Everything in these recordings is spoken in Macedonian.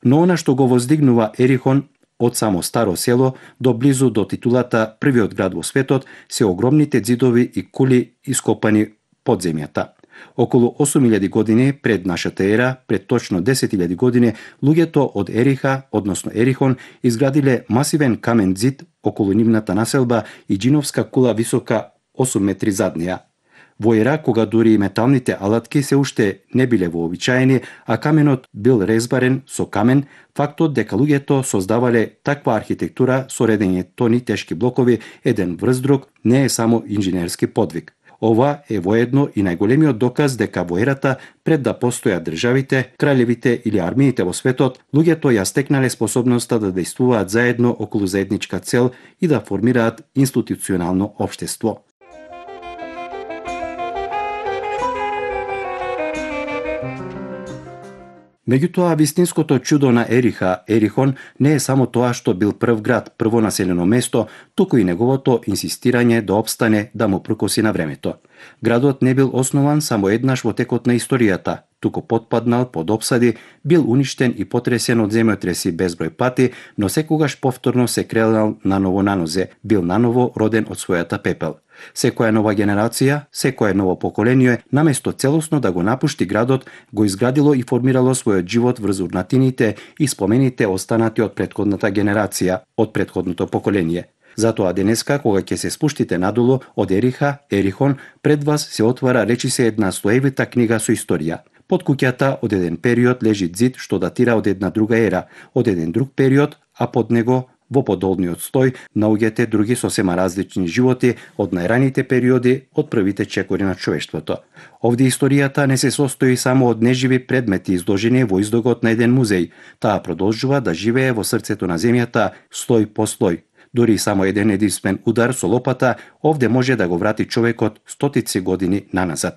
Но она што го воздигнува Ерихон од само старо село до близу до титулата првиот град во светот се огромните ѕидови и кули ископани под земјата. Околу 8000 години пред нашата ера, пред точно 10.000 години, луѓето од Ериха, односно Ерихон, изградиле масивен камен ѕид околу нивната населба и џиновска кула висока 8 метри зад неа. Во ера кога дури и металните алатки се уште не биле вообичаени, а каменот бил резбарен со камен, фактот дека луѓето создавале таква архитектура со редење тони тешки блокови еден врз друг не е само инженерски подвиг. Ова е воедно и најголемиот доказ дека во ерата пред да постојат државите, краљевите или армиите во светот, луѓето ја стекнале способноста да дејствуваат заедно околу заедничка цел и да формираат институционално општество. Меѓутоа, вистинското чудо на Ериха, Ерихон, не е само тоа што бил прв град, прво населено место, туку и неговото инсистирање да опстане, да му пркоси на времето. Градот не бил основан само еднаш во текот на историјата, туку потпаднал под опсади, бил уништен и потресен од земјотреси безброј пати, но секогаш повторно се кренал наново на нозе, бил наново роден од својата пепел. Секоја нова генерација, секое ново поколение, наместо целосно да го напушти градот, го изградило и формирало својот живот врз урнатините и спомените останати од претходната генерација, од претходното поколение. Затоа денеска, кога ќе се спуштите надолу од Ериха, Ерихон, пред вас се отвара речисе една слоевита книга со историја. Под куќата од еден период лежи ѕид што датира од една друга ера, од еден друг период, а под него во подолниот слој наоѓате други сосема различни животи од најраните периоди, од првите чекори на човештвото. Овде историјата не се состои само од неживи предмети изложени во издогот на еден музеј, таа продолжува да живее во срцето на земјата слој по слој. Дури само еден единствен удар со лопата овде може да го врати човекот стотици години наназад.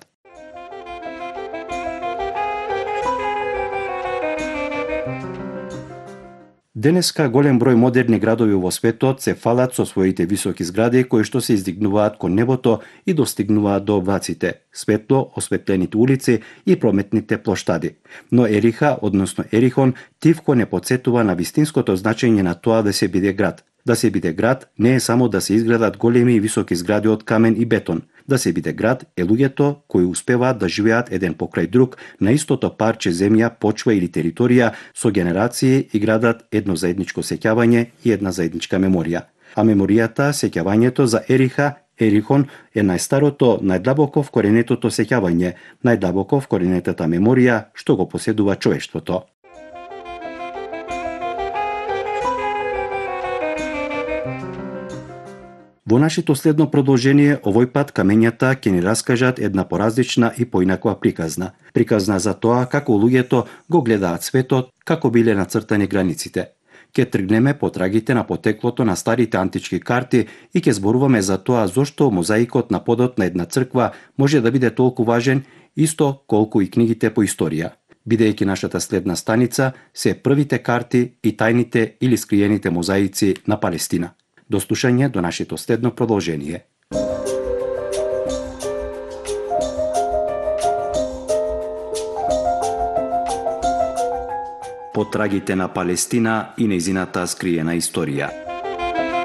Денеска голем број модерни градови во светот се фалат со своите високи згради кои што се издигнуваат кон небото и достигнуваат до облаците, светло осветлените улици и прометните плоштади. Но Ериха, односно Ерихон, тивко не потсетува на вистинското значење на тоа да се биде град. Да се биде град не е само да се изградат големи и високи згради од камен и бетон. Да се биде град е луѓето кои успеваат да живеат еден покрај друг на истото парче земја, почва или територија со генерации и градат едно заедничко сеќавање и една заедничка меморија. А меморијата, сеќавањето за Ериха, Ерихон е најстарото, најдлабоко вкоренетото сеќавање, најдлабоко вкоренетата меморија што го поседува човештвото. Во нашето следно продолжение, овој пат камењата ќе ни раскажат една поразлична и поинаква приказна. Приказна за тоа како луѓето го гледаат светот, како биле нацртани границите. Ќе тргнеме по трагите на потеклото на старите антички карти и ќе зборуваме за тоа зошто мозаикот на подот на една црква може да биде толку важен, исто колку и книгите по историја. Бидејќи нашата следна станица се првите карти и тајните или скриените мозаици на Палестина. До слушање до нашето следно продолжение. По трагите на Палестина и нејзината скриена историја.